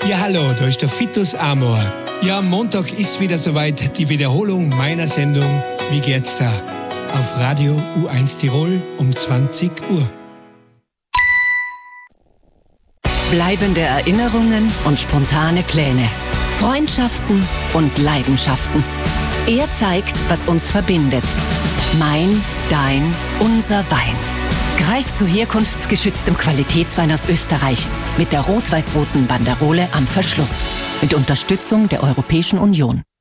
Ja, hallo, da ist der Fitus Amor. Ja, am Montag ist wieder soweit die Wiederholung meiner Sendung Wie geht's da? Auf Radio U1 Tirol um 20 Uhr. Bleibende Erinnerungen und spontane Pläne. Freundschaften und Leidenschaften. Er zeigt, was uns verbindet. Mein, dein, unser Wein. Greif zu herkunftsgeschütztem Qualitätswein aus Österreich mit der rot-weiß-roten Banderole am Verschluss. Mit Unterstützung der Europäischen Union.